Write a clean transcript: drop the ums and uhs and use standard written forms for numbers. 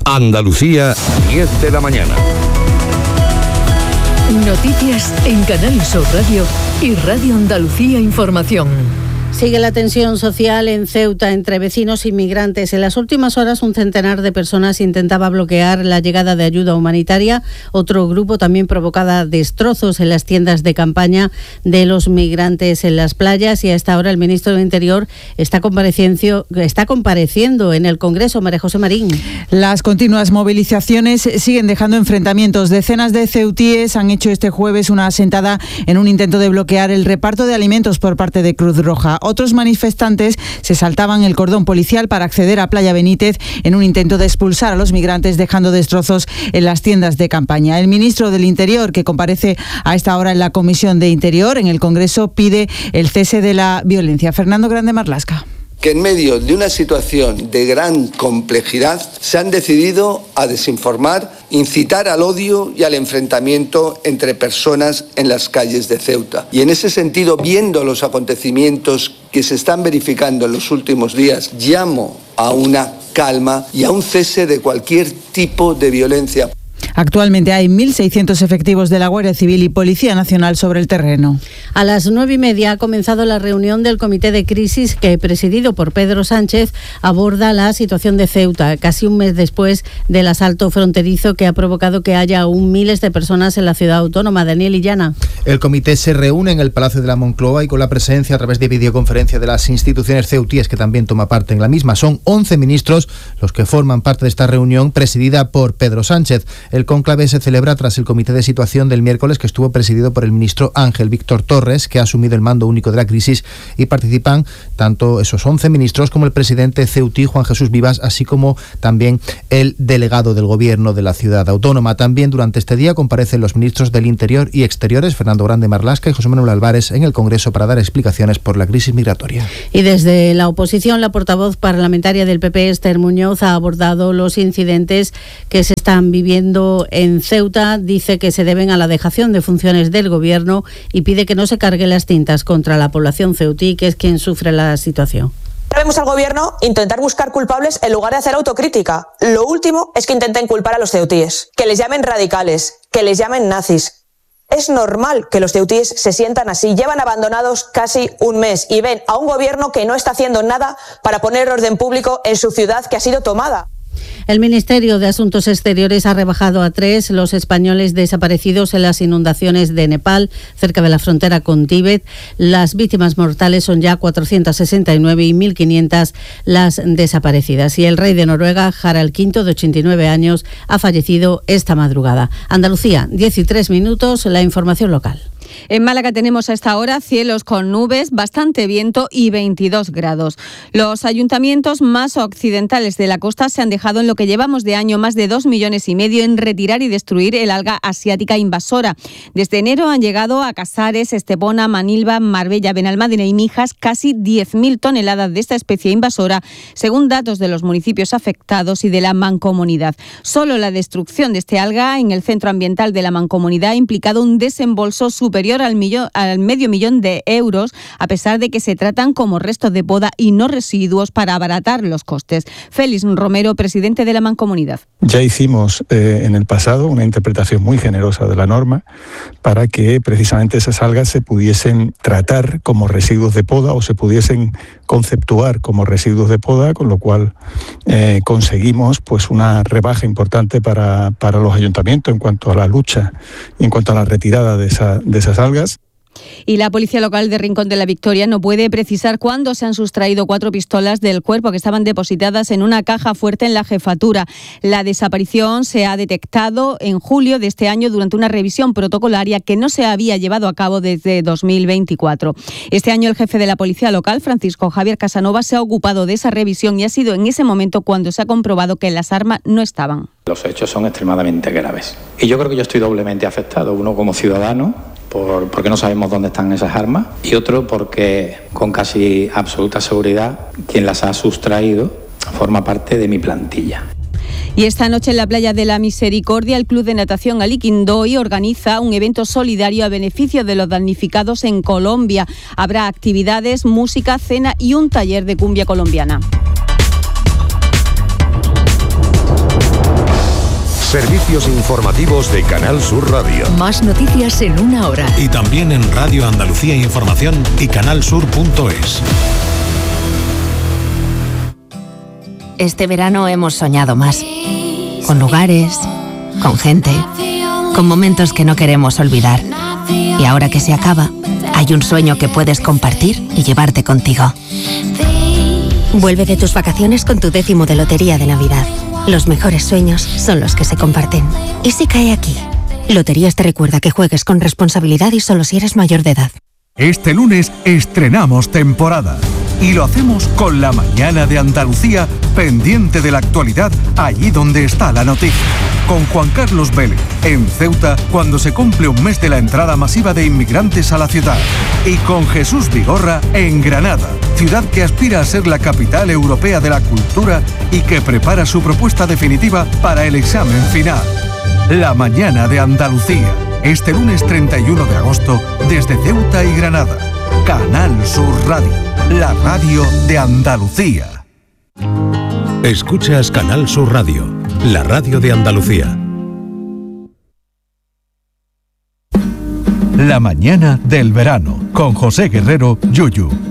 Andalucía, 10 de la mañana. Noticias en Canal Sur Radio y Radio Andalucía Información. Sigue la tensión social en Ceuta entre vecinos y migrantes. En las últimas horas, un centenar de personas intentaba bloquear la llegada de ayuda humanitaria. Otro grupo también provocaba destrozos en las tiendas de campaña de los migrantes en las playas. Y a esta hora el ministro del Interior está compareciendo en el Congreso. María José Marín. Las continuas movilizaciones siguen dejando enfrentamientos. Decenas de ceutíes han hecho este jueves una asentada en un intento de bloquear el reparto de alimentos por parte de Cruz Roja. Otros manifestantes se saltaban el cordón policial para acceder a Playa Benítez en un intento de expulsar a los migrantes, dejando destrozos en las tiendas de campaña. El ministro del Interior, que comparece a esta hora en la Comisión de Interior en el Congreso, pide el cese de la violencia. Fernando Grande Marlasca. Que en medio de una situación de gran complejidad se han decidido a desinformar, incitar al odio y al enfrentamiento entre personas en las calles de Ceuta. Y en ese sentido, viendo los acontecimientos que se están verificando en los últimos días, llamo a una calma y a un cese de cualquier tipo de violencia. Actualmente hay 1.600 efectivos de la Guardia Civil y Policía Nacional sobre el terreno. A las 9:30 ha comenzado la reunión del Comité de Crisis que, presidido por Pedro Sánchez, aborda la situación de Ceuta, casi un mes después del asalto fronterizo que ha provocado que haya aún miles de personas en la ciudad autónoma. Daniel Illana. El comité se reúne en el Palacio de la Moncloa y con la presencia a través de videoconferencia de las instituciones ceutíes que también toma parte en la misma. Son 11 ministros los que forman parte de esta reunión presidida por Pedro Sánchez. El cónclave se celebra tras el comité de situación del miércoles, que estuvo presidido por el ministro Ángel Víctor Torres, que ha asumido el mando único de la crisis, y participan tanto esos 11 ministros como el presidente ceutí, Juan Jesús Vivas, así como también el delegado del gobierno de la ciudad autónoma. También durante este día comparecen los ministros del Interior y Exteriores, Fernando Grande Marlasca y José Manuel Álvarez, en el Congreso para dar explicaciones por la crisis migratoria. Y desde la oposición, la portavoz parlamentaria del PP, Esther Muñoz, ha abordado los incidentes que se están viviendo en Ceuta. Dice que se deben a la dejación de funciones del gobierno y pide que no se carguen las tintas contra la población ceutí, que es quien sufre la situación. Vemos al gobierno intentar buscar culpables en lugar de hacer autocrítica. Lo último es que intenten culpar a los ceutíes, que les llamen radicales, que les llamen nazis. Es normal que los ceutíes se sientan así. Llevan abandonados casi un mes y ven a un gobierno que no está haciendo nada para poner orden público en su ciudad que ha sido tomada. El Ministerio de Asuntos Exteriores ha rebajado a 3 los españoles desaparecidos en las inundaciones de Nepal, cerca de la frontera con Tíbet. Las víctimas mortales son ya 469 y 1.500 las desaparecidas. Y el rey de Noruega, Harald V, de 89 años, ha fallecido esta madrugada. Andalucía, 13 minutos, la información local. En Málaga tenemos a esta hora cielos con nubes, bastante viento y 22 grados. Los ayuntamientos más occidentales de la costa se han dejado en lo que llevamos de año más de 2,5 millones en retirar y destruir el alga asiática invasora. Desde enero han llegado a Casares, Estepona, Manilva, Marbella, Benalmádena y Mijas casi 10.000 toneladas de esta especie invasora, según datos de los municipios afectados y de la Mancomunidad. Solo la destrucción de este alga en el centro ambiental de la Mancomunidad ha implicado un desembolso superior al $500,000 de euros, a pesar de que se tratan como restos de poda y no residuos para abaratar los costes. Félix Romero, presidente de la Mancomunidad. Ya hicimos en el pasado una interpretación muy generosa de la norma para que precisamente esas algas se pudiesen tratar como residuos de poda o se pudiesen conceptuar como residuos de poda, con lo cual conseguimos pues una rebaja importante para los ayuntamientos en cuanto a la lucha y en cuanto a la retirada de esas algas. Y la Policía Local de Rincón de la Victoria no puede precisar cuándo se han sustraído 4 pistolas del cuerpo que estaban depositadas en una caja fuerte en la jefatura. La desaparición se ha detectado en julio de este año durante una revisión protocolaria que no se había llevado a cabo desde 2024. Este año el jefe de la Policía Local, Francisco Javier Casanova, se ha ocupado de esa revisión y ha sido en ese momento cuando se ha comprobado que las armas no estaban. Los hechos son extremadamente graves. Y yo creo que yo estoy doblemente afectado. Uno como ciudadano, porque no sabemos dónde están esas armas, y otro porque con casi absoluta seguridad quien las ha sustraído forma parte de mi plantilla. Y esta noche en la Playa de la Misericordia, el Club de Natación Aliquindoy organiza un evento solidario a beneficio de los damnificados en Colombia. Habrá actividades, música, cena y un taller de cumbia colombiana. Servicios informativos de Canal Sur Radio. Más noticias en una hora. Y también en Radio Andalucía Información y canalsur.es. Este verano hemos soñado más. Con lugares, con gente, con momentos que no queremos olvidar. Y ahora que se acaba, hay un sueño que puedes compartir y llevarte contigo. Vuelve de tus vacaciones con tu 10º de Lotería de Navidad. Los mejores sueños son los que se comparten. ¿Y si cae aquí? Loterías te recuerda que juegues con responsabilidad y solo si eres mayor de edad. Este lunes estrenamos temporada. Y lo hacemos con La Mañana de Andalucía, pendiente de la actualidad, allí donde está la noticia. Con Juan Carlos Vélez, en Ceuta, cuando se cumple un mes de la entrada masiva de inmigrantes a la ciudad. Y con Jesús Vigorra, en Granada, ciudad que aspira a ser la capital europea de la cultura y que prepara su propuesta definitiva para el examen final. La Mañana de Andalucía, este lunes 31 de agosto, desde Ceuta y Granada. Canal Sur Radio, la radio de Andalucía. Escuchas Canal Sur Radio, la radio de Andalucía. La mañana del verano, con José Guerrero, Yuyu.